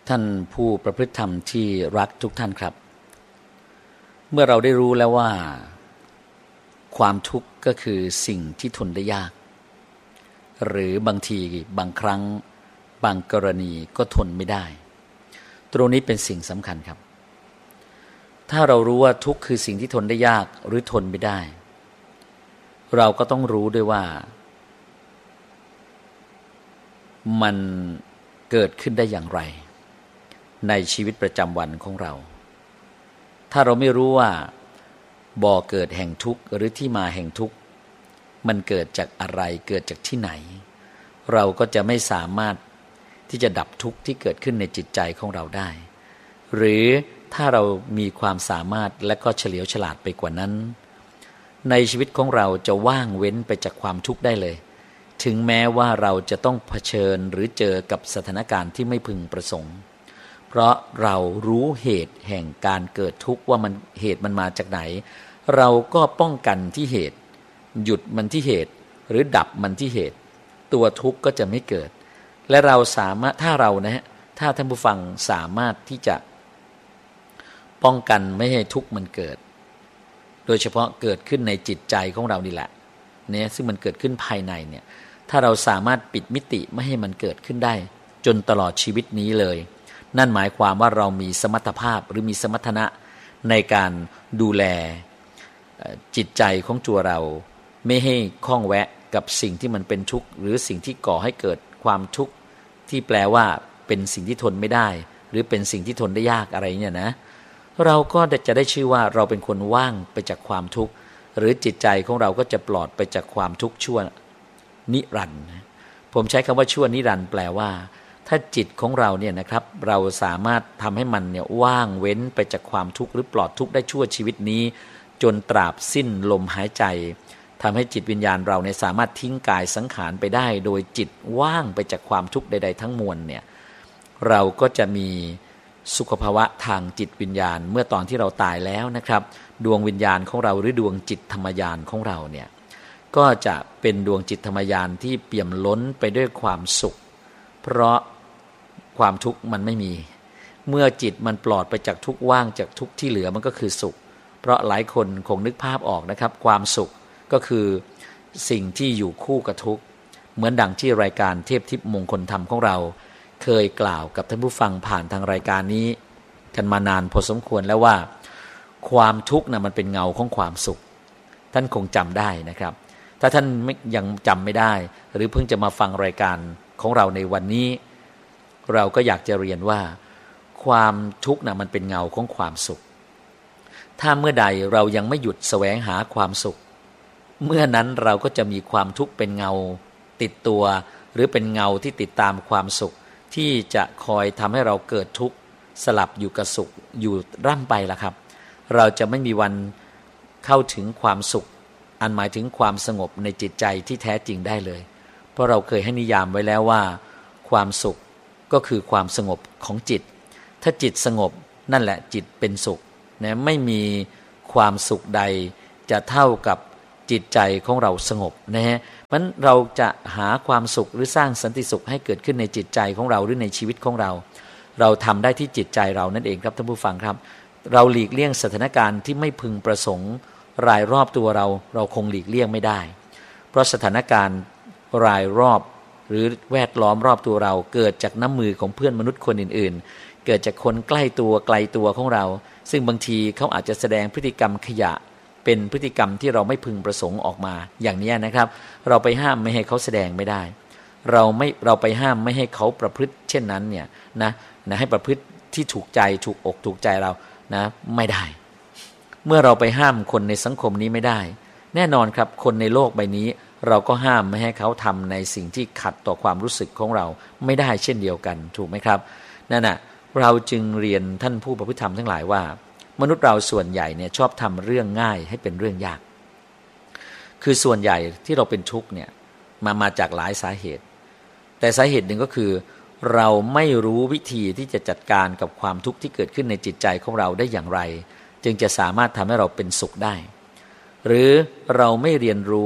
ท่านผู้ประพฤติธรรมที่รักทุกท่านครับเมื่อเราได้รู้แล้วว่าความทุกข์ก็คือสิ่งที่ทนได้ยากหรือบางทีบางครั้งบางกรณีก็ทนไม่ได้ตรงนี้เป็นสิ่งสำคัญครับถ้าเรารู้ว่าทุกข์คือสิ่งที่ทนได้ยากหรือทนไม่ได้เราก็ต้องรู้ด้วยว่ามันเกิดขึ้นได้อย่างไรในชีวิตประจำวันของเราถ้าเราไม่รู้ว่าบ่อเกิดแห่งทุกข์หรือที่มาแห่งทุกข์มันเกิดจากอะไรเกิดจากที่ไหนเราก็จะไม่สามารถที่จะดับทุกข์ที่เกิดขึ้นในจิตใจของเราได้หรือถ้าเรามีความสามารถและก็เฉลียวฉลาดไปกว่านั้นในชีวิตของเราจะว่างเว้นไปจากความทุกข์ได้เลยถึงแม้ว่าเราจะต้องเผชิญหรือเจอกับสถานการณ์ที่ไม่พึงประสงค์เพราะเรารู้เหตุแห่งการเกิดทุกข์ว่ามันเหตุมันมาจากไหนเราก็ป้องกันที่เหตุหยุดมันที่เหตุหรือดับมันที่เหตุตัวทุกข์ก็จะไม่เกิดและเราสามารถถ้าท่านผู้ฟังสามารถที่จะป้องกันไม่ให้ทุกข์มันเกิดโดยเฉพาะเกิดขึ้นในจิตใจของเรานี่แหละเนี่ยซึ่งมันเกิดขึ้นภายในเนี่ยถ้าเราสามารถปิดมิติไม่ให้มันเกิดขึ้นได้จนตลอดชีวิตนี้เลยนั่นหมายความว่าเรามีสมรรถภาพหรือมีสมรรถนะในการดูแลจิตใจของตัวเราไม่ให้ข้องแวะกับสิ่งที่มันเป็นทุกข์หรือสิ่งที่ก่อให้เกิดความทุกข์ที่แปลว่าเป็นสิ่งที่ทนไม่ได้หรือเป็นสิ่งที่ทนได้ยากอะไรเนี่ยนะเราก็จะได้ชื่อว่าเราเป็นคนว่างไปจากความทุกข์หรือจิตใจของเราก็จะปลอดไปจากความทุกข์ชั่วนิรันดร์ผมใช้คำว่าชั่วนิรันดร์แปลว่าถ้าจิตของเราเนี่ยนะครับเราสามารถทำให้มันเนี่ยว่างเว้นไปจากความทุกข์หรือปลอดทุกข์ได้ชั่วชีวิตนี้จนตราบสิ้นลมหายใจทำให้จิตวิญญาณเราเนี่ยสามารถทิ้งกายสังขารไปได้โดยจิตว่างไปจากความทุกข์ใดๆทั้งมวลเนี่ยเราก็จะมีสุขภาวะทางจิตวิญญาณเมื่อตอนที่เราตายแล้วนะครับดวงวิญญาณของเราหรือดวงจิตธรรมญาณของเราเนี่ยก็จะเป็นดวงจิตธรรมญาณที่เปี่ยมล้นไปด้วยความสุขเพราะความทุกข์มันไม่มีเมื่อจิตมันปลอดไปจากทุกข์ว่างจากทุกข์ที่เหลือมันก็คือสุขเพราะหลายคนคงนึกภาพออกนะครับความสุขก็คือสิ่งที่อยู่คู่กับทุกข์เหมือนดังที่รายการเทพทิพย์มงคลธรรมของเราเคยกล่าวกับท่านผู้ฟังผ่านทางรายการนี้กันมานานพอสมควรแล้วว่าความทุกข์นะมันเป็นเงาของความสุขท่านคงจำได้นะครับถ้าท่านยังจำไม่ได้หรือเพิ่งจะมาฟังรายการของเราในวันนี้เราก็อยากจะเรียนว่าความทุกข์นะมันเป็นเงาของความสุขถ้าเมื่อใดเรายังไม่หยุดแสวงหาความสุขเมื่อนั้นเราก็จะมีความทุกข์เป็นเงาติดตัวหรือเป็นเงาที่ติดตามความสุขที่จะคอยทำให้เราเกิดทุกข์สลับอยู่กับสุขอยู่ร่ำไปล่ะครับเราจะไม่มีวันเข้าถึงความสุขอันหมายถึงความสงบในจิตใจที่แท้จริงได้เลยเพราะเราเคยให้นิยามไว้แล้วว่าความสุขก็คือความสงบของจิตถ้าจิตสงบนั่นแหละจิตเป็นสุขนะไม่มีความสุขใดจะเท่ากับจิตใจของเราสงบนะฮะเพราะฉะนั้นเราจะหาความสุขหรือสร้างสันติสุขให้เกิดขึ้นในจิตใจของเราหรือในชีวิตของเราเราทำได้ที่จิตใจเรานั่นเองครับท่านผู้ฟังครับเราหลีกเลี่ยงสถานการณ์ที่ไม่พึงประสงค์รายรอบตัวเราคงหลีกเลี่ยงไม่ได้เพราะสถานการณ์รายรอบหรือแวดล้อมรอบตัวเราเกิดจากน้ำมือของเพื่อนมนุษย์คนอื่นๆเกิดจากคนใกล้ตัวไกลตัวของเราซึ่งบางทีเขาอาจจะแสดงพฤติกรรมขยะเป็นพฤติกรรมที่เราไม่พึงประสงค์ออกมาอย่างนี้นะครับเราไปห้ามไม่ให้เขาแสดงไม่ได้เราไปห้ามไม่ให้เขาประพฤติเช่นนั้นเนี่ยนะให้ประพฤติที่ถูกใจถูกอกถูกใจเรานะไม่ได้เมื่อเราไปห้ามคนในสังคมนี้ไม่ได้แน่นอนครับคนในโลกใบนี้เราก็ห้ามไม่ให้เขาทำในสิ่งที่ขัดต่อความรู้สึกของเราไม่ได้เช่นเดียวกันถูกไหมครับนั่นน่ะเราจึงเรียนท่านผู้ประพฤติธรรมทั้งหลายว่ามนุษย์เราส่วนใหญ่เนี่ยชอบทำเรื่องง่ายให้เป็นเรื่องยากคือส่วนใหญ่ที่เราเป็นทุกข์เนี่ยมาจากหลายสาเหตุแต่สาเหตุหนึ่งก็คือเราไม่รู้วิธีที่จะจัดการกับความทุกข์ที่เกิดขึ้นในจิตใจของเราได้อย่างไรจึงจะสามารถทำให้เราเป็นสุขได้หรือเราไม่เรียนรู้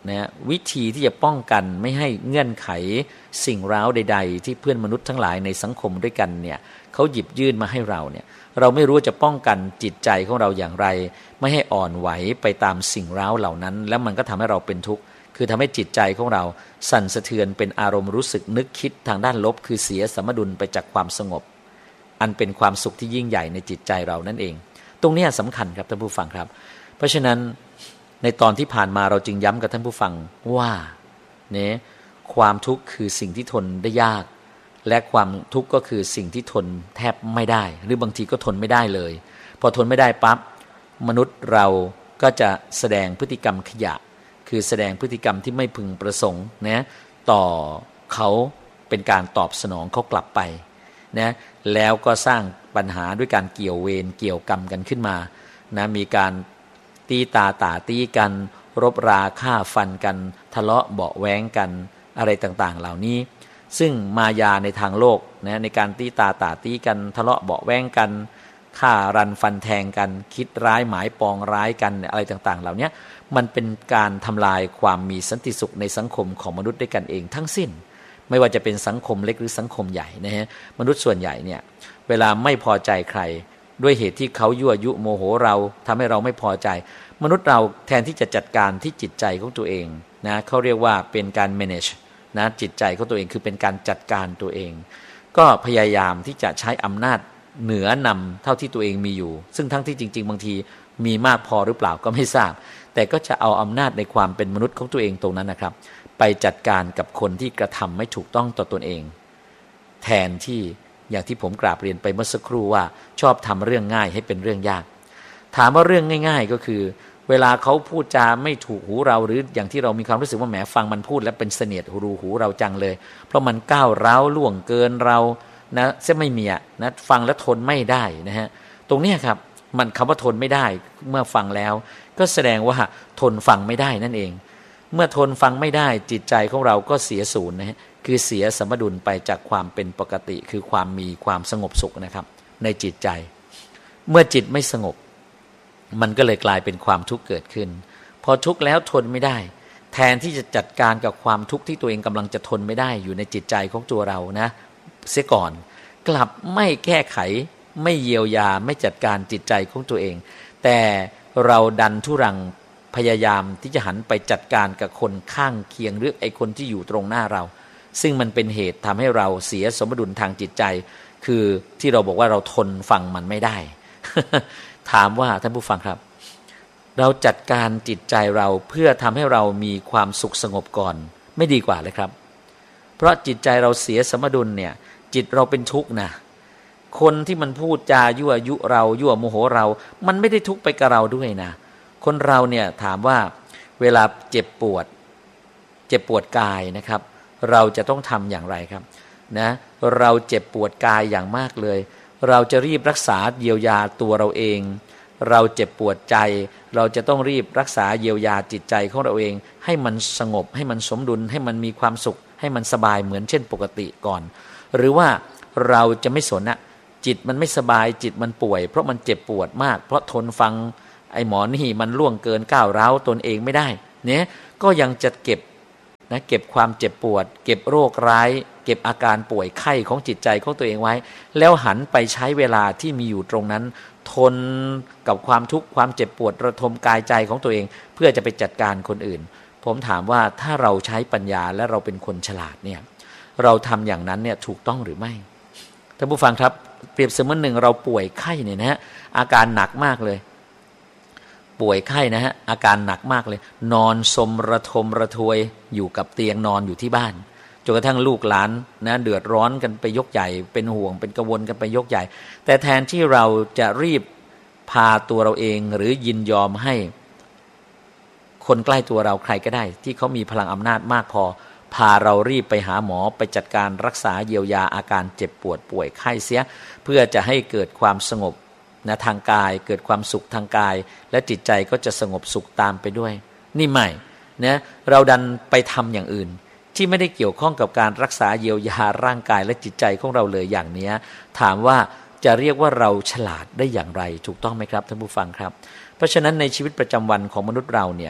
นะวิธีที่จะป้องกันไม่ให้เงื่อนไขสิ่งร้าวใดๆที่เพื่อนมนุษย์ทั้งหลายในสังคมด้วยกันเนี่ยเขาหยิบยื่นมาให้เราเนี่ยเราไม่รู้จะป้องกันจิตใจของเราอย่างไรไม่ให้อ่อนไหวไปตามสิ่งร้าวเหล่านั้นแล้วมันก็ทำให้เราเป็นทุกข์คือทำให้จิตใจของเราสั่นสะเทือนเป็นอารมณ์รู้สึกนึกคิดทางด้านลบคือเสียสมดุลไปจากความสงบอันเป็นความสุขที่ยิ่งใหญ่ในจิตใจเรานั่นเองตรงนี้สำคัญครับท่านผู้ฟังครับเพราะฉะนั้นในตอนที่ผ่านมาเราจึงย้ำกับท่านผู้ฟังว่าเนี่ยความทุกข์คือสิ่งที่ทนได้ยากและความทุกข์ก็คือสิ่งที่ทนแทบไม่ได้หรือบางทีก็ทนไม่ได้เลยพอทนไม่ได้ปั๊บมนุษย์เราก็จะแสดงพฤติกรรมขยะคือแสดงพฤติกรรมที่ไม่พึงประสงค์นะต่อเขาเป็นการตอบสนองเขากลับไปนะแล้วก็สร้างปัญหาด้วยการเกี่ยวเวรเกี่ยวกรรมกันขึ้นมานะมีการตีตาต่าตีกันรบราฆ่าฟันกันทะเลาะเบาะแว้งกันอะไรต่างๆเหล่านี้ซึ่งมายาในทางโลกนะในการตีตาต่าตีกันทะเลาะเบาะแว้งกันฆ่ารันฟันแทงกันคิดร้ายหมายปองร้ายกันอะไรต่างๆเหล่านี้มันเป็นการทำลายความมีสันติสุขในสังคมของมนุษย์ด้วยกันเองทั้งสิ้นไม่ว่าจะเป็นสังคมเล็กหรือสังคมใหญ่นะฮะมนุษย์ส่วนใหญ่เนี่ยเวลาไม่พอใจใครด้วยเหตุที่เขายั่วยุโมโหเราทำให้เราไม่พอใจมนุษย์เราแทนที่จะจัดการที่จิตใจของตัวเองนะเขาเรียกว่าเป็นการ manage นะจิตใจของตัวเองคือเป็นการจัดการตัวเองก็พยายามที่จะใช้อำนาจเหนือนำเท่าที่ตัวเองมีอยู่ซึ่งทั้งที่จริงๆบางทีมีมากพอหรือเปล่าก็ไม่ทราบแต่ก็จะเอาอำนาจในความเป็นมนุษย์ของตัวเองตรงนั้นนะครับไปจัดการกับคนที่กระทำไม่ถูกต้องต่อตนเองแทนที่อย่างที่ผมกราบเรียนไปเมื่อสักครู่ว่าชอบทำเรื่องง่ายให้เป็นเรื่องยากถามว่าเรื่องง่ายๆก็คือเวลาเขาพูดจาไม่ถูกหูเราหรืออย่างที่เรามีความรู้สึกว่าแหมฟังมันพูดแล้วเป็นเสนียดหูเราจังเลยเพราะมันก้าวร้าวล่วงเกินเรานะเสียไม่มีนะฟังแล้วทนไม่ได้นะฮะตรงนี้ครับมันคำว่าทนไม่ได้เมื่อฟังแล้วก็แสดงว่าทนฟังไม่ได้นั่นเองเมื่อทนฟังไม่ได้จิตใจของเราก็เสียศูนย์นะฮะคือเสียสมดุลไปจากความเป็นปกติคือความมีความสงบสุขนะครับในจิตใจเมื่อจิตไม่สงบมันก็เลยกลายเป็นความทุกข์เกิดขึ้นพอทุกข์แล้วทนไม่ได้แทนที่จะจัดการกับความทุกข์ที่ตัวเองกำลังจะทนไม่ได้อยู่ในจิตใจของตัวเรานะเสียก่อนกลับไม่แก้ไขไม่เยียวยาไม่จัดการจิตใจของตัวเองแต่เราดันทุรังพยายามที่จะหันไปจัดการกับคนข้างเคียงหรือไอ้คนที่อยู่ตรงหน้าเราซึ่งมันเป็นเหตุทำให้เราเสียสมดุลทางจิตใจคือที่เราบอกว่าเราทนฟังมันไม่ได้ ถามว่าท่านผู้ฟังครับเราจัดการจิตใจเราเพื่อทำให้เรามีความสุขสงบก่อนไม่ดีกว่าเลยครับเพราะจิตใจเราเสียสมดุลเนี่ยจิตเราเป็นทุกข์นะคนที่มันพูดจายั่วยุเรายั่วโมโหเรามันไม่ได้ทุกข์ไปกับเราด้วยนะคนเราเนี่ยถามว่าเวลาเจ็บปวดกายนะครับเราจะต้องทำอย่างไรครับนะเราเจ็บปวดกายอย่างมากเลยเราจะรีบรักษาเยียวยาตัวเราเองเราเจ็บปวดใจเราจะต้องรีบรักษาเยียวยาจิตใจของเราเองให้มันสงบให้มันสมดุลให้มันมีความสุขให้มันสบายเหมือนเช่นปกติก่อนหรือว่าเราจะไม่สนนะจิตมันไม่สบายจิตมันป่วยเพราะมันเจ็บปวดมากเพราะทนฟังไอ้หมอนี่มันล่วงเกินก้าวร้าวตนเองไม่ได้เนี่ยก็ยังจะเก็บความเจ็บปวดเก็บโรคร้ายเก็บอาการป่วยไข้ของจิตใจของตัวเองไว้แล้วหันไปใช้เวลาที่มีอยู่ตรงนั้นทนกับความทุกข์ความเจ็บปวดระทมกายใจของตัวเองเพื่อจะไปจัดการคนอื่นผมถามว่าถ้าเราใช้ปัญญาและเราเป็นคนฉลาดเนี่ยเราทำอย่างนั้นเนี่ยถูกต้องหรือไม่ท่านผู้ฟังครับเปรียบเสมือนหนึ่งเราป่วยไข้เนี่ยนะฮะอาการหนักมากเลยป่วยไข้นะฮะอาการหนักมากเลยนอนสมระทมระทวยอยู่กับเตียงนอนอยู่ที่บ้านจนกระทั่งลูกหลานนะเดือดร้อนกันไปยกใหญ่เป็นห่วงเป็นกังวลกันไปยกใหญ่แต่แทนที่เราจะรีบพาตัวเราเองหรือยินยอมให้คนใกล้ตัวเราใครก็ได้ที่เขามีพลังอำนาจมากพอพาเรารีบไปหาหมอไปจัดการรักษาเยียวยาอาการเจ็บปวดป่วยไข้เสียเพื่อจะให้เกิดความสงบนะทางกายเกิดความสุขทางกายและจิตใจก็จะสงบสุขตามไปด้วยนี่ไม่นะเราดันไปทำอย่างอื่นที่ไม่ได้เกี่ยวข้องกับการรักษาเยียวยาร่างกายและจิตใจของเราเลยอย่างนี้ถามว่าจะเรียกว่าเราฉลาดได้อย่างไรถูกต้องไหมครับท่านผู้ฟังครับเพราะฉะนั้นในชีวิตประจำวันของมนุษย์เราเนี่ย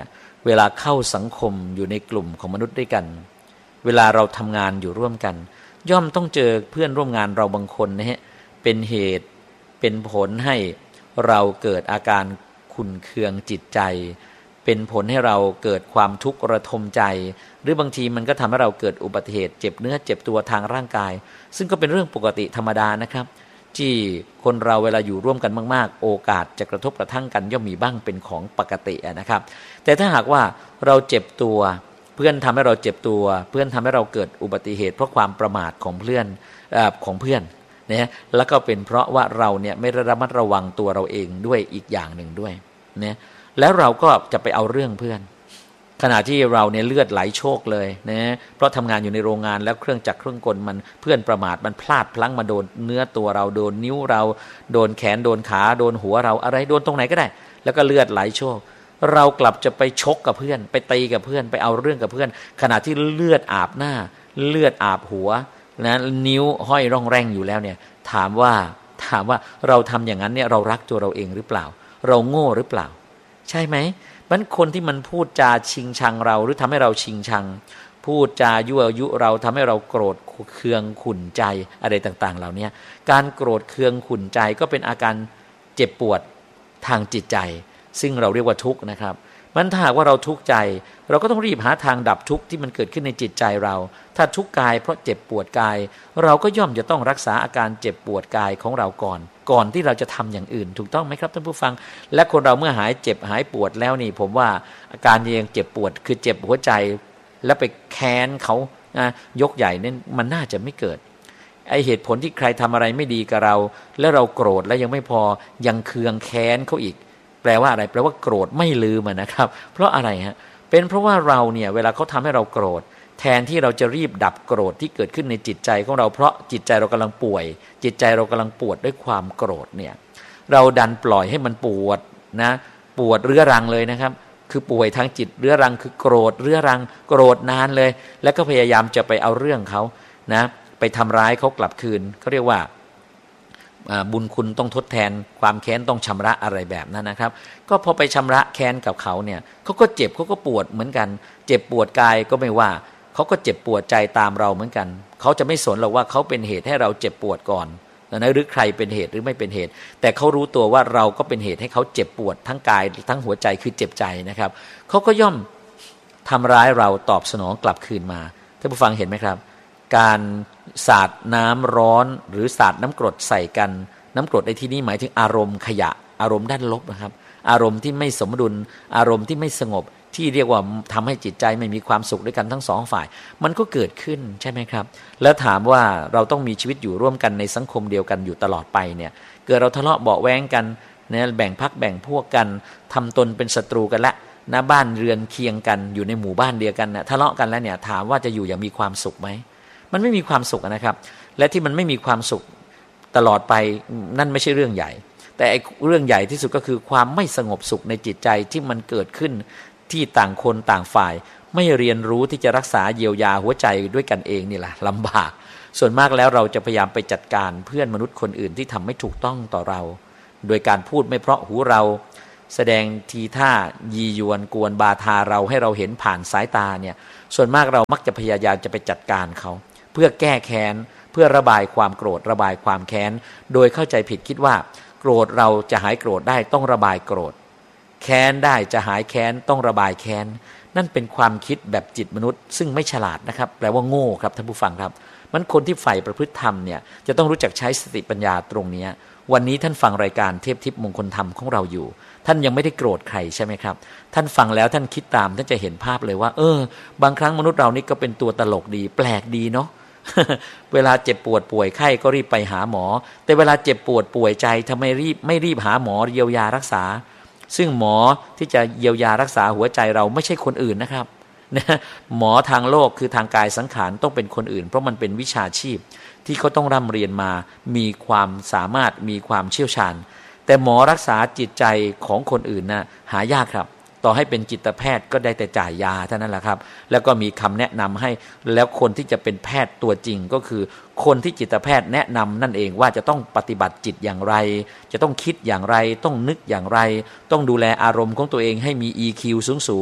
เวลาเข้าสังคมอยู่ในกลุ่มของมนุษย์ด้วยกันเวลาเราทำงานอยู่ร่วมกันย่อมต้องเจอเพื่อนร่วมงานเราบางคนนะฮะเป็นเหตุเป็นผลให้เราเกิดอาการขุ่นเคืองจิตใจเป็นผลให้เราเกิดความทุกข์ระทมใจหรือบางทีมันก็ทำให้เราเกิดอุบัติเหตุเจ็บเนื้อเจ็บตัวทางร่างกายซึ่งก็เป็นเรื่องปกติธรรมดานะครับที่คนเราเวลาอยู่ร่วมกันมากๆโอกาสจะกระทบกระทั่งกันย่อมมีบ้างเป็นของปกตินะครับแต่ถ้าหากว่าเราเจ็บตัวเพื่อนทำให้เราเจ็บตัวเพื่อนทำให้เราเกิดอุบัติเหตุเพราะความประมาทของเพื่อนนะแล้วก็เป็นเพราะว่าเราเนี่ยไม่ระมัดระวังตัวเราเองด้วยอีกอย่างหนึ่งด้วยนะแล้วเราก็จะไปเอาเรื่องเพื่อนขณะที่เราเนี่ยเลือดไหลโชกเลยนะเพราะทำงานอยู่ในโรงงานแล้วเครื่องจักรเครื่องกลมันเพื่อนประมาทมันพลาดพลั้งมาโดนเนื้อตัวเราโดนนิ้วเราโดนแขนโดนขาโดนหัวเราอะไรโดนตรงไหนก็ได้แล้วก็เลือดไหลโชกเรากลับจะไปชกกับเพื่อนไปตีกับเพื่อนไปเอาเรื่องกับเพื่อนขณะที่เลือดอาบหน้าเลือดอาบหัวนะนิ้วห้อยร่องแร่งอยู่แล้วเนี่ยถามว่าเราทำอย่างนั้นเนี่ยเรารักตัวเราเองหรือเปล่าเราโง่หรือเปล่าใช่ไหมมันคนที่มันพูดจาชิงชังเราหรือทำให้เราชิงชังพูดจายั่วยุเราทำให้เราโกรธเคืองขุ่นใจอะไรต่างๆเหล่านี้การโกรธเคืองขุ่นใจก็เป็นอาการเจ็บปวดทางจิตใจซึ่งเราเรียกว่าทุกข์นะครับมันถ้าหากว่าเราทุกข์ใจเราก็ต้องรีบหาทางดับทุกข์ที่มันเกิดขึ้นในจิตใจเราถ้าทุกข์กายเพราะเจ็บปวดกายเราก็ย่อมจะต้องรักษาอาการเจ็บปวดกายของเราก่อนที่เราจะทำอย่างอื่นถูกต้องไหมครับท่านผู้ฟังและคนเราเมื่อหายเจ็บหายปวดแล้วนี่ผมว่าอาการยังเจ็บปวดคือเจ็บหัวใจแล้วไปแค้นเขายกใหญ่นั่นมันน่าจะไม่เกิดไอเหตุผลที่ใครทำอะไรไม่ดีกับเราแล้วเราโกรธแล้วยังไม่พอยังเคืองแค้นเขาอีกแปลว่าอะไรแปลว่าโกรธไม่ลืมนะครับเพราะอะไรฮะเป็นเพราะว่าเราเนี่ยเวลาเขาทำให้เราโกรธแทนที่เราจะรีบดับโกรธที่เกิดขึ้นในจิตใจของเราเพราะจิตใจเรากำลังป่วยจิตใจเรากำลังปวดด้วยความโกรธเนี่ยเราดันปล่อยให้มันปวดนะปวดเรื้อรังเลยนะครับคือป่วยทางจิตเรื้อรังคือโกรธเรื้อรังโกรธนานเลยแล้วก็พยายามจะไปเอาเรื่องเขานะไปทำร้ายเขากลับคืนเขาเรียกว่าบุญคุณต้องทดแทนความแค้นต้องชำระอะไรแบบนั้นนะครับก็พอไปชำระแค้นกับเขาเนี่ยเขาก็เจ็บเขาก็ปวดเหมือนกันเจ็บปวดกายก็ไม่ว่าเขาก็เจ็บปวดใจตามเราเหมือนกันเขาจะไม่สนหรอกว่าเขาเป็นเหตุให้เราเจ็บปวดก่อนนะหรือใครเป็นเหตุหรือไม่เป็นเหตุแต่เขารู้ตัวว่าเราก็เป็นเหตุให้เขาเจ็บปวดทั้งกายทั้งหัวใจคือเจ็บใจนะครับเขาก็ย่อมทำร้ายเราตอบสนองกลับคืนมาท่านผู้ฟังเห็นไหมครับการสาดน้ำร้อนหรือสาดน้ำกรดใส่กันน้ำกรดในที่นี้หมายถึงอารมณ์ขยะอารมณ์ด้านลบนะครับอารมณ์ที่ไม่สมดุลอารมณ์ที่ไม่สงบที่เรียกว่าทำให้จิตใจไม่มีความสุขด้วยกันทั้งสองฝ่ายมันก็เกิดขึ้นใช่ไหมครับแล้วถามว่าเราต้องมีชีวิตอยู่ร่วมกันในสังคมเดียวกันอยู่ตลอดไปเนี่ยเกิดเราทะเลาะเบาะแว้งกันเนี่ยแบ่งพรรคแบ่งพวกกันทำตนเป็นศัตรูกันละนะบ้านเรือนเคียงกันอยู่ในหมู่บ้านเดียวกันนะทะเลาะกันแล้วเนี่ยถามว่าจะอยู่อย่างมีความสุขไหมมันไม่มีความสุขนะครับและที่มันไม่มีความสุขตลอดไปนั่นไม่ใช่เรื่องใหญ่แต่เรื่องใหญ่ที่สุดก็คือความไม่สงบสุขในจิตใจที่มันเกิดขึ้นที่ต่างคนต่างฝ่ายไม่เรียนรู้ที่จะรักษาเยียวยาหัวใจด้วยกันเองนี่แหละลำบากส่วนมากแล้วเราจะพยายามไปจัดการเพื่อนมนุษย์คนอื่นที่ทำไม่ถูกต้องต่อเราโดยการพูดไม่เพราะหูเราแสดงทีท่ายียวนกวนบาทาเราให้เราเห็นผ่านสายตาเนี่ยส่วนมากเรามักจะพยายามจะไปจัดการเขาเพื่อแก้แค้นเพื่อระบายความโกรธระบายความแค้นโดยเข้าใจผิดคิดว่าโกรธเราจะหายโกรธได้ต้องระบายโกรธแค้นได้จะหายแค้นต้องระบายแค้นนั่นเป็นความคิดแบบจิตมนุษย์ซึ่งไม่ฉลาดนะครับแปลว่าโง่ครับท่านผู้ฟังครับมันคนที่ใฝ่ประพฤติธรรมเนี่ยจะต้องรู้จักใช้สติปัญญาตรงนี้วันนี้ท่านฟังรายการเทพทิพย์มงคลธรรมของเราอยู่ท่านยังไม่ได้โกรธใครใช่ไหมครับท่านฟังแล้วท่านคิดตามท่านจะเห็นภาพเลยว่าบางครั้งมนุษย์เรานี่ก็เป็นตัวตลกดีแปลกดีเนาะ เวลาเจ็บปวดป่วยไข้ก็รีบไปหาหมอแต่เวลาเจ็บปวดป่วยใจทำไมไม่รีบหาหมอเยียวยารักษาซึ่งหมอที่จะเยียวยารักษาหัวใจเราไม่ใช่คนอื่นนะครับหมอทางโลกคือทางกายสังขารต้องเป็นคนอื่นเพราะมันเป็นวิชาชีพที่เขาต้องร่ำเรียนมามีความสามารถมีความเชี่ยวชาญแต่หมอรักษาจิตใจของคนอื่นน่ะหายากครับต่อให้เป็นจิตแพทย์ก็ได้แต่จ่ายยาเท่านั้นแหละครับแล้วก็มีคำแนะนำให้แล้วคนที่จะเป็นแพทย์ตัวจริงก็คือคนที่จิตแพทย์แนะนำนั่นเองว่าจะต้องปฏิบัติจิตอย่างไรจะต้องคิดอย่างไรต้องนึกอย่างไรต้องดูแลอารมณ์ของตัวเองให้มี EQ สูง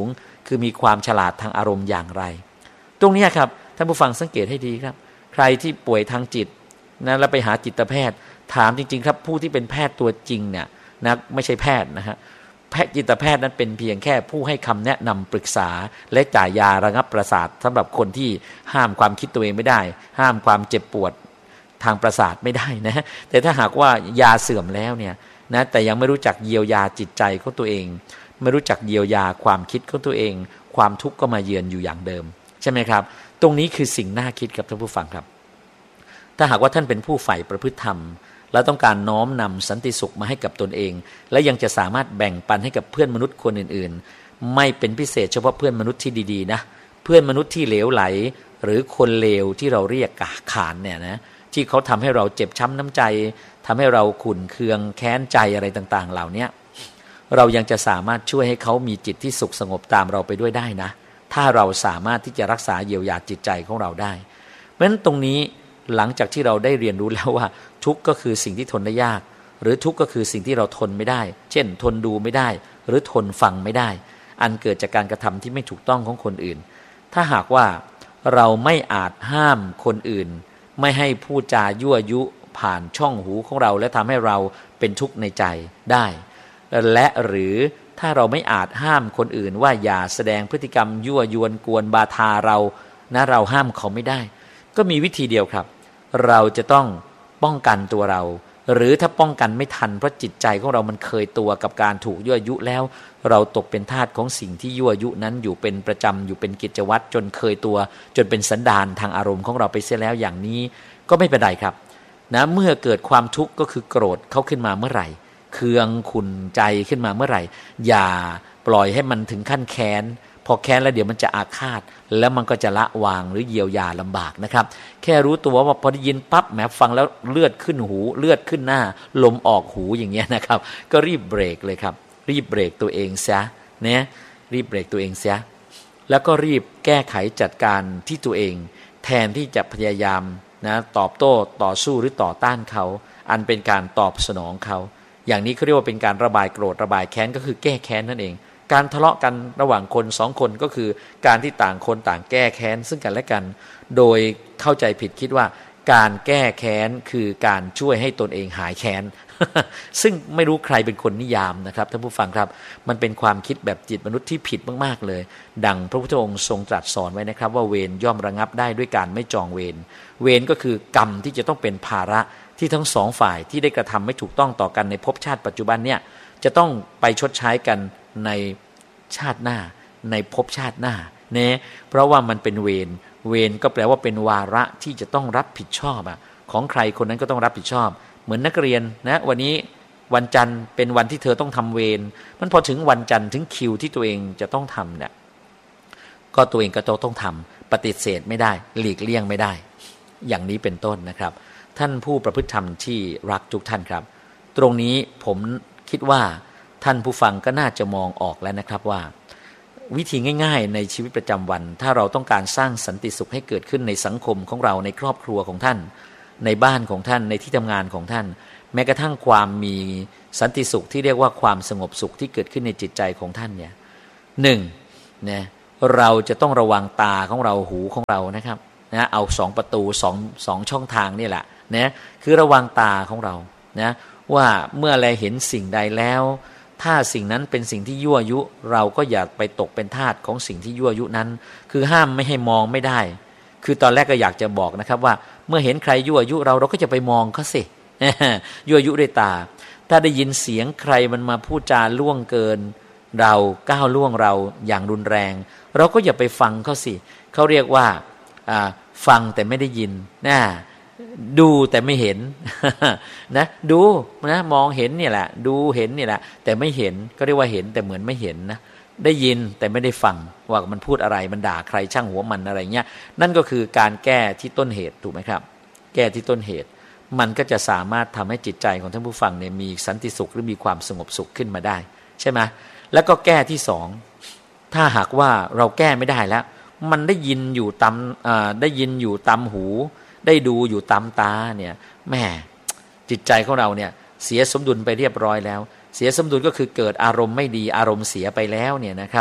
คือมีความฉลาดทางอารมณ์อย่างไรตรงนี้ครับท่านผู้ฟังสังเกตให้ดีครับใครที่ป่วยทางจิตนะแล้วไปหาจิตแพทย์ถามจริงๆครับผู้ที่เป็นแพทย์ตัวจริงเนี่ยนะไม่ใช่แพทย์นะฮะแพทย์จิตแพทย์นั้นเป็นเพียงแค่ผู้ให้คำแนะนำปรึกษาและจ่ายยาระงับประสาทสำหรับคนที่ห้ามความคิดตัวเองไม่ได้ห้ามความเจ็บปวดทางประสาทไม่ได้นะแต่ถ้าหากว่ายาเสื่อมแล้วเนี่ยนะแต่ยังไม่รู้จักเยียวยาจิตใจของตัวเองไม่รู้จักเยียวยาความคิดของตัวเองความทุกข์ก็มาเยือนอยู่อย่างเดิมใช่ไหมครับตรงนี้คือสิ่งน่าคิดครับท่านผู้ฟังครับถ้าหากว่าท่านเป็นผู้ใฝ่ประพฤติธรรมและต้องการน้อมนำสันติสุขมาให้กับตนเองและยังจะสามารถแบ่งปันให้กับเพื่อนมนุษย์คนอื่นๆไม่เป็นพิเศษเฉพาะเพื่อนมนุษย์ที่ดีๆนะเพื่อนมนุษย์ที่เหลวไหลหรือคนเลวที่เราเรียกกาขานเนี่ยนะที่เขาทำให้เราเจ็บช้ำน้ำใจทำให้เราขุ่นเคืองแค้นใจอะไรต่างๆเหล่านี้เรายังจะสามารถช่วยให้เขามีจิตที่สุขสงบตามเราไปด้วยได้นะถ้าเราสามารถที่จะรักษาเยียวยาจิตใจของเราได้เพราะฉะนั้นตรงนี้หลังจากที่เราได้เรียนรู้แล้วว่าทุกข์ก็คือสิ่งที่ทนได้ยากหรือทุกข์ก็คือสิ่งที่เราทนไม่ได้เช่นทนดูไม่ได้หรือทนฟังไม่ได้อันเกิดจากการกระทำที่ไม่ถูกต้องของคนอื่นถ้าหากว่าเราไม่อาจห้ามคนอื่นไม่ให้พูดจายั่วยุผ่านช่องหูของเราและทำให้เราเป็นทุกข์ในใจได้และหรือถ้าเราไม่อาจห้ามคนอื่นว่าอย่าแสดงพฤติกรรมยั่วยวนกวนบาทาเรานะเราห้ามเขาไม่ได้ก็มีวิธีเดียวครับเราจะต้องป้องกันตัวเราหรือถ้าป้องกันไม่ทันเพราะจิตใจของเรามันเคยตัวกับการถูกยั่วยุแล้วเราตกเป็นทาสของสิ่งที่ยั่วยุนั้นอยู่เป็นประจำอยู่เป็นกิจวัตรจนเคยตัวจนเป็นสันดานทางอารมณ์ของเราไปเสียแล้วอย่างนี้ก็ไม่เป็นไรครับนะเมื่อเกิดความทุกข์ก็คือโกรธเขาขึ้นมาเมื่อไหร่เคืองขุ่นใจขึ้นมาเมื่อไหร่อย่าปล่อยให้มันถึงขั้นแค้นพอแค้นแล้วเดี๋ยวมันจะอาฆาตแล้วมันก็จะละวางหรือเยียวยาลำบากนะครับแค่รู้ตัวว่าพอได้ยินปั๊บแหมฟังแล้วเลือดขึ้นหูเลือดขึ้นหน้าลมออกหูอย่างเงี้ยนะครับก็รีบเบรกเลยครับรีบเบรกตัวเองซะนะรีบเบรกตัวเองซะแล้วก็รีบแก้ไขจัดการที่ตัวเองแทนที่จะพยายามนะตอบโต้ต่อสู้หรือต่อต้านเขาอันเป็นการตอบสนองเขาอย่างนี้เขาเรียกว่าเป็นการระบายโกรธระบายแค้นก็คือแก้แค้นนั่นเองการทะเลาะกันระหว่างคนสองคนก็คือการที่ต่างคนต่างแก้แค้นซึ่งกันและกันโดยเข้าใจผิดคิดว่าการแก้แค้นคือการช่วยให้ตนเองหายแค้น ซึ่งไม่รู้ใครเป็นคนนิยามนะครับท่านผู้ฟังครับมันเป็นความคิดแบบจิตมนุษย์ที่ผิดมากๆเลยดังพระพุทธองค์ทรงตรัสสอนไว้นะครับว่าเวรย่อมระงับได้ด้วยการไม่จองเวรเวรก็คือกรรมที่จะต้องเป็นภาระที่ทั้งสองฝ่ายที่ได้กระทำไม่ถูกต้องต่อกันในภพชาติปัจจุบันเนี่ยจะต้องไปชดใช้กันในชาติหน้าในภพชาติหน้าเนี่ยเพราะว่ามันเป็นเวรเวรก็แปลว่าเป็นวาระที่จะต้องรับผิดชอบของใครคนนั้นก็ต้องรับผิดชอบเหมือนนักเรียนนะวันนี้วันจันทร์เป็นวันที่เธอต้องทำเวรมันพอถึงวันจันทร์ถึงคิวที่ตัวเองจะต้องทำเนี่ยก็ตัวเองก็ต้องทำปฏิเสธไม่ได้หลีกเลี่ยงไม่ได้อย่างนี้เป็นต้นนะครับท่านผู้ประพฤติธรรมที่รักทุกท่านครับตรงนี้ผมคิดว่าท่านผู้ฟังก็น่าจะมองออกแล้วนะครับว่าวิธีง่ายๆในชีวิตประจำวันถ้าเราต้องการสร้างสันติสุขให้เกิดขึ้นในสังคมของเราในครอบครัวของท่านในบ้านของท่านในที่ทำงานของท่านแม้กระทั่งความมีสันติสุขที่เรียกว่าความสงบสุขที่เกิดขึ้นในจิตใจของท่านเนี่ยหนึ่งนะเราจะต้องระวังตาของเราหูของเรานะครับนะเอาสองประตูสองช่องทางนี่แหละนะคือระวังตาของเรานะว่าเมื่ออะไรเห็นสิ่งใดแล้วถ้าสิ่งนั้นเป็นสิ่งที่ยั่วยุเราก็อย่าไปตกเป็นทาสของสิ่งที่ยั่วยุนั้นคือห้ามไม่ให้มองไม่ได้คือตอนแรกก็อยากจะบอกนะครับว่าเมื่อเห็นใครยั่วยุเราก็จะไปมองเขาสิ ยั่วยุด้วยตาถ้าได้ยินเสียงใครมันมาพูดจาล่วงเกินเราก้าวล่วงเราอย่างรุนแรงเราก็อย่าไปฟังเขาสิเขาเรียกว่าฟังแต่ไม่ได้ยินนะดูแต่ไม่เห็น นะดูนะมองเห็นเนี่ยแหละดูเห็นเนี่ยแหละแต่ไม่เห็นก็เรียกว่าเห็นแต่เหมือนไม่เห็นนะได้ยินแต่ไม่ได้ฟังว่ามันพูดอะไรมันด่าใครช่างหัวมันอะไรเงี้ยนั่นก็คือการแก้ที่ต้นเหตุถูกไหมครับแก้ที่ต้นเหตุมันก็จะสามารถทำให้จิตใจของท่านผู้ฟังเนี่ยมีสันติสุขหรือมีความสงบสุขขึ้นมาได้ใช่ไหมแล้วก็แก้ที่สองถ้าหากว่าเราแก้ไม่ได้แล้วมันได้ยินอยู่ตามหูได้ดูอยู่ตามตาเนี่ยแม่จิตใจของเราเนี่ยเสียสมดุลไปเรียบร้อยแล้วเสียสมดุลก็คือเกิดอารมณ์ไม่ดีอารมณ์เสียไปแล้วเนี่ยนะครับ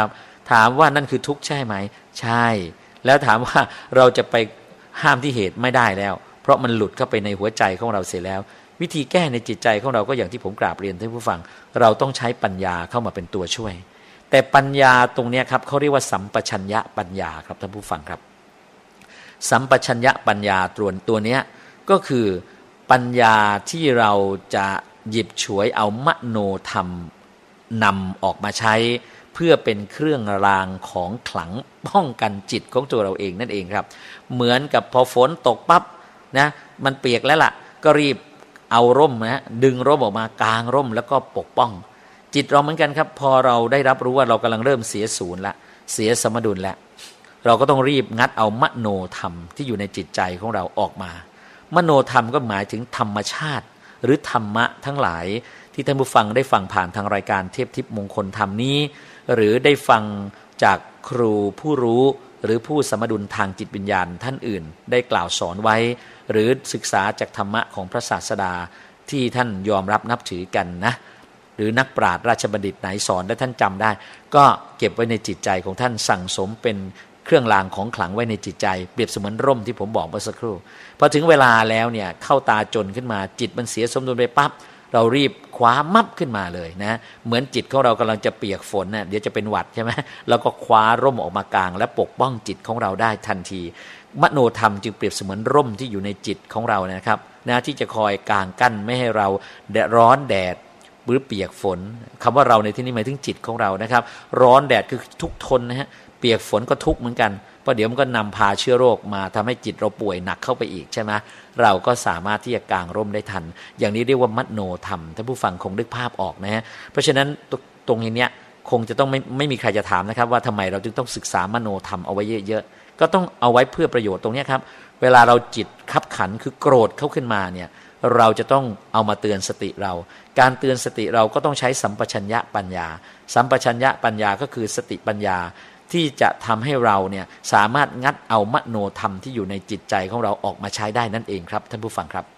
ถามว่านั่นคือทุกข์ใช่ไหมใช่แล้วถามว่าเราจะไปห้ามที่เหตุไม่ได้แล้วเพราะมันหลุดเข้าไปในหัวใจของเราเสียแล้ววิธีแก้ในจิตใจของเราก็อย่างที่ผมกราบเรียนท่านผู้ฟังเราต้องใช้ปัญญาเข้ามาเป็นตัวช่วยแต่ปัญญาตรงนี้ครับเขาเรียกว่าสัมปชัญญะปัญญาครับท่านผู้ฟังครับสัมปชัญญะปัญญาตัวเนี้ยก็คือปัญญาที่เราจะหยิบฉวยเอามโนธรรมนำออกมาใช้เพื่อเป็นเครื่องรางของขลังป้องกันจิตของตัวเราเองนั่นเองครับเหมือนกับพอฝนตกปั๊บนะมันเปียกแล้วล่ะก็รีบเอาร่มนะดึงร่มออกมากางร่มแล้วก็ปกป้องจิตเราเหมือนกันครับพอเราได้รับรู้ว่าเรากำลังเริ่มเสียศูนย์ละเสียสมดุลแล้วเราก็ต้องรีบงัดเอามโนธรรมที่อยู่ในจิตใจของเราออกมามโนธรรมก็หมายถึงธรรมชาติหรือธรรมะทั้งหลายที่ท่านผู้ฟังได้ฟังผ่านทางรายการเทพทิพย์มงคลธรรมนี้หรือได้ฟังจากครูผู้รู้หรือผู้สมดุลทางจิตวิญญาณท่านอื่นได้กล่าวสอนไว้หรือศึกษาจากธรรมะของพระศาสดาที่ท่านยอมรับนับถือกันนะหรือนักปราชญ์ราชบัณฑิตไหนสอนและท่านจำได้ก็เก็บไว้ในจิตใจของท่านสั่งสมเป็นเครื่องรางของขลังไว้ในจิตใจเปรียบเสมือนร่มที่ผมบอกเมื่อสักครู่พอถึงเวลาแล้วเนี่ยเข้าตาจนขึ้นมาจิตมันเสียสมดุลไปปั๊บเรารีบคว้ามับขึ้นมาเลยนะเหมือนจิตของเรากำลังจะเปียกฝนเดี๋ยวจะเป็นหวัดใช่ไหมเราก็คว้าร่มออกมากลางและปกป้องจิตของเราได้ทันทีมโนธรรมจึงเปรียบเสมือนร่มที่อยู่ในจิตของเรานะครับนะที่จะคอยกางกั้นไม่ให้เราร้อนแดดหรือเปียกฝนคำว่าเราในที่นี้หมายถึงจิตของเรานะครับร้อนแดดคือทุกทนนะฮะเปียกฝนก็ทุกข์เหมือนกันเพราะเดี๋ยวมันก็นำพาเชื้อโรคมาทำให้จิตเราป่วยหนักเข้าไปอีกใช่ไหมเราก็สามารถที่จะกางร่มได้ทันอย่างนี้เรียกว่ามโนธรรมท่านผู้ฟังคงนึกภาพออกนะฮะเพราะฉะนั้นตรงนี้คงจะต้องไม่มีใครจะถามนะครับว่าทำไมเราจึงต้องศึกษามโนธรรมเอาไว้เยอะๆก็ต้องเอาไว้เพื่อประโยชน์ตรงนี้ครับเวลาเราจิตคับขันคือโกรธเข้าขึ้นมาเนี่ยเราจะต้องเอามาเตือนสติเราการเตือนสติเราก็ต้องใช้สัมปชัญญะปัญญาสัมปชัญญะปัญญาก็คือสติปัญญาที่จะทำให้เราเนี่ยสามารถงัดเอามโนธรรมที่อยู่ในจิตใจของเราออกมาใช้ได้นั่นเองครับท่านผู้ฟังครับ